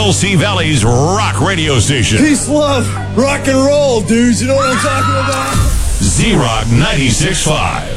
LC Valley's rock radio station. Peace, love, rock and roll, dudes. You know what I'm talking about? Z-Rock 96.5.